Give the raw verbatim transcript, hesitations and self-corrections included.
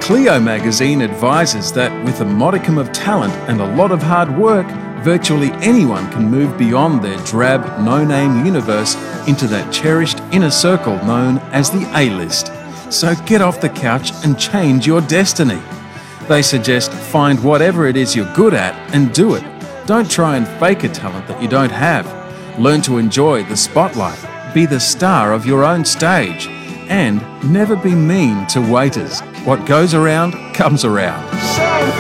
Clio magazine advises that with a modicum of talent and a lot of hard work, virtually anyone can move beyond their drab, no-name universe into that cherished inner circle known as the A-list. So get off the couch and change your destiny. They suggest find whatever it is you're good at and do it. Don't try and fake a talent that you don't have. Learn to enjoy the spotlight, be the star of your own stage, and never be mean to waiters. What goes around comes around.